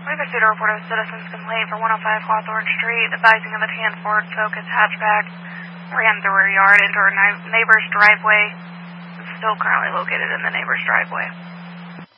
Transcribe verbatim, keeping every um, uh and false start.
We received a report of a citizen's complaint for one oh five Hawthorne Street, advising of a tan Ford Focus hatchback ran through her yard into her neighbor's driveway. It's still currently located in the neighbor's driveway.